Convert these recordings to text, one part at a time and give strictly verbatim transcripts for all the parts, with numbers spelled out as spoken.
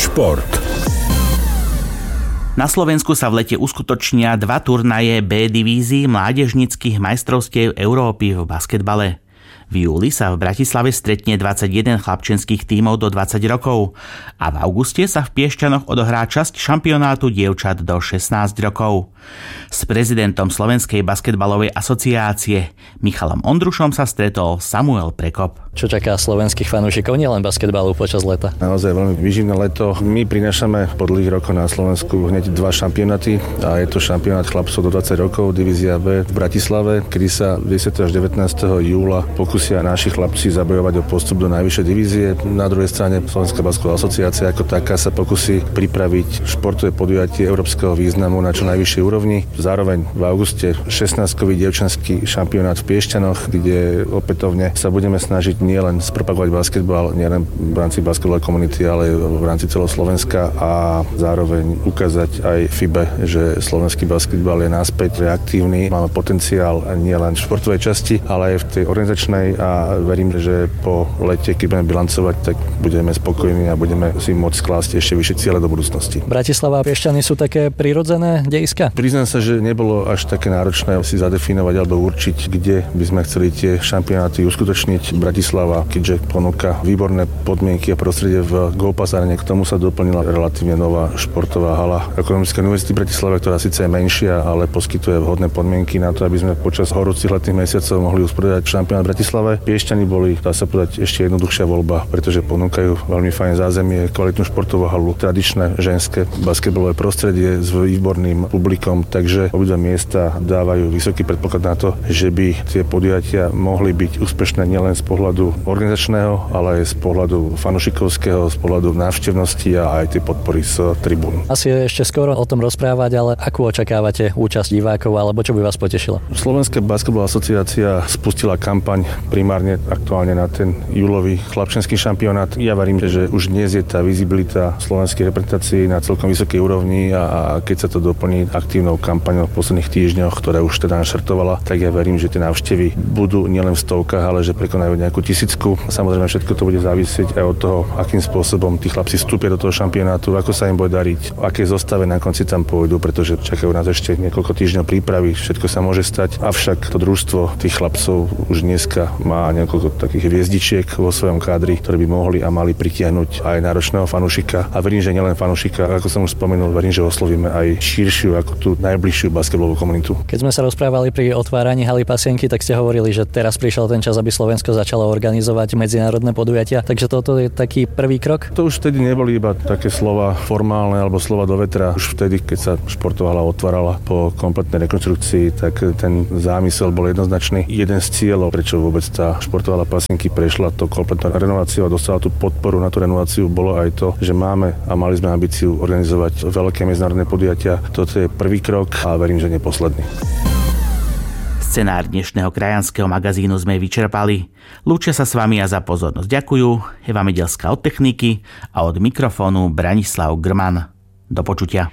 Šport. Na Slovensku sa v lete uskutočnia dva turnaje B divízií mládežníckych majstrovstiev Európy v basketbale. V júli sa v Bratislave stretne dvadsaťjeden chlapčenských tímov do dvadsať rokov a v auguste sa v Piešťanoch odohrá časť šampionátu dievčat do šestnásť rokov. S prezidentom Slovenskej basketbalovej asociácie Michalom Ondrušom sa stretol Samuel Prekop. Čo čaká slovenských fanúšikov nielen basketbalu počas leta? Naozaj veľmi výživné leto. My prinášame po dlhých rokoch na Slovensku hneď dva šampionáty a je to šampionát chlapcov do dvadsať rokov, divízia B v Bratislave, kedy sa desiateho až devätnásteho júla pokusia naši chlapci zabojovať o postup do najvyššej divízie. Na druhej strane Slovenská basketbalová asociácia ako taká sa pokusí pripraviť športové podujatie európskeho významu na čo najvyššej úrovni. Zároveň v auguste šestnástkový dievčenský šampionát v Piešťanoch, kde opätovne sa budeme snažiť nielen spropagovať basketbal, nielen v rámci basketbalovej komunity, ale v rámci celého Slovenska a zároveň ukázať aj FIBE, že slovenský basketbal je naspäť reaktívny. Máme potenciál nielen v športovej časti, ale aj v tej organizačnej a verím, že po lete, keď budeme bilancovať, tak budeme spokojní a budeme si môcť klásť ešte vyššie ciele do budúcnosti. Bratislava a Piešťany sú také prirodzené dejiska? Priznám sa, že nebolo až také náročné si zadefinovať alebo určiť, kde by sme chceli tie šampionáty uskutočniť. Bratislava, keďže ponúka výborné podmienky a prostredie v Go-Pass Arene, k tomu sa doplnila relatívne nová športová hala Ekonomickej univerzity Bratislave, ktorá síce je menšia, ale poskytuje vhodné podmienky na to, aby sme počas horúcich letných mesiacov mohli usporiadať šampionát v Bratislave. Piešťany boli, dá sa povedať, ešte jednoduchšia voľba, pretože ponúkajú veľmi fajn zázemie, kvalitnú športovú halu, tradičné ženské basketbalové prostredie s výborným publikom, takže obidva miesta dávajú vysoký predpoklad na to, že by tie podujatia mohli byť úspešné nielen z pohľadu organizačného, ale aj z pohľadu fanušikovského, z pohľadu návštevnosti a aj tej podpory z tribún. Asi je ešte skoro o tom rozprávať, ale akú očakávate účasť divákov alebo čo by vás potešilo? Slovenská basketbalová asociácia spustila kampaň primárne aktuálne na ten júlový chlapčenský šampionát. Ja verím, že už dnes je tá vizibilita slovenskej reprezentácie na celkom vysokej úrovni a, a keď sa to doplní aktívnou kampaňou v posledných týždňoch, ktorá už teda naštartovala, tak ja verím, že tie návštevy budú nielen v stovkách, ale že prekonajú nejakú tisícku. Samozrejme, všetko to bude závisieť aj od toho, akým spôsobom tí chlapci vstúpia do toho šampionátu, ako sa im bude dariť, v akej zostave na konci tam pôjdu, pretože čakajú nás ešte niekoľko týždňov prípravy, všetko sa môže stať. Avšak to družstvo tých chlapcov už dneska má niekoľko takých hviezdičiek vo svojom kádri, ktoré by mohli a mali pritiahnuť aj náročného fanúšika. A verím, že nielen fanúšika, ako som už spomenul, verím, že oslovíme aj širšiu, ako tú najbližšiu basketbalovú komunitu. Keď sme sa rozprávali pri otváraní haly Pasienky, tak ste hovorili, že teraz prišiel ten čas, aby Slovensko začalo organizovať medzinárodné podujatia. Takže toto je taký prvý krok? To už vtedy neboli iba také slova formálne alebo slova do vetra. Už vtedy, keď sa športová hala otvárala po kompletnej rekonštrukcii, tak ten zámysel bol jednoznačný. Jeden z cieľov, prečo vôbec tá športová hala Pasienky prešla to kompletnou renováciou a dostala tú podporu na tú renováciu, bolo aj to, že máme a mali sme ambíciu organizovať veľké medzinárodné podujatia. Toto je prvý krok a verím, že neposledný. Scenár dnešného krajanského magazínu sme vyčerpali. Lúčia sa s vami a za pozornosť ďakujú Eva Medelská od techniky a od mikrofónu Branislav Grman. Do počutia.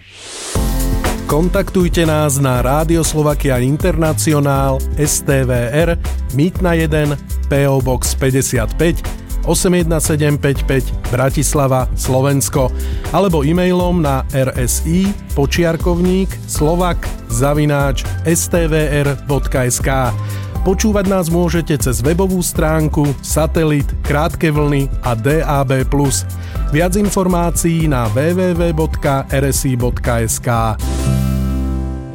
Kontaktujte nás na Rádio Slovakia Internacionál es té vé er Mýtna jeden pé ó Box päťdesiatpäť osem jedna sedem päť päť Bratislava, Slovensko alebo e-mailom na rsi počiarkovník slovak zavináč es té vé er bodka es ká. Počúvať nás môžete cez webovú stránku, satelit, krátke vlny a dé á bé plus. Viac informácií na w w w bodka r s i bodka es ká.